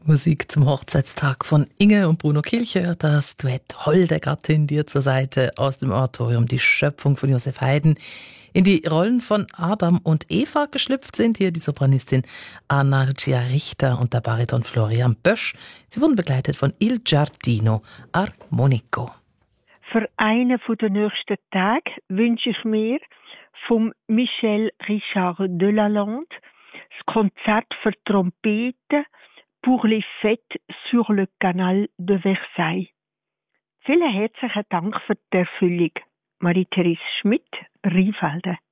Musik zum Hochzeitstag von Inge und Bruno Kilchör, das Duett Holde Gattin dir zur Seite aus dem Oratorium Die Schöpfung von Josef Haydn. In die Rollen von Adam und Eva geschlüpft sind hier die Sopranistin Anna Lucia Richter und der Bariton Florian Bösch. Sie wurden begleitet von Il Giardino Armonico. Für einen der nächsten Tage wünsche ich mir vom Michel Richard Delalande das Konzert für Trompete pour les fêtes sur le Canal de Versailles. Vielen herzlichen Dank für die Erfüllung. Marie-Therese Schmidt, Rheinfelden.